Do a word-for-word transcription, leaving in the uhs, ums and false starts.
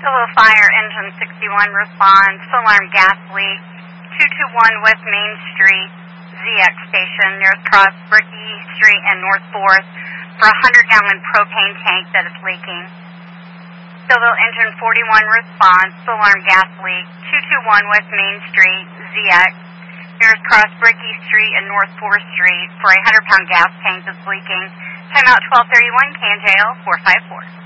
Hello, Fire Engine sixty-one responds. Full alarm gas leak. two two one West Main Street, Z X station, nearest cross Bricky Street and North fourth for a one hundred gallon propane tank that is leaking. Stillville Engine forty-one responds. Full alarm gas leak. two two one West Main Street, Z X, nearest cross Bricky Street and North fourth Street for a one hundred pound gas tank that's leaking. Timeout twelve thirty-one, K N J L four five four.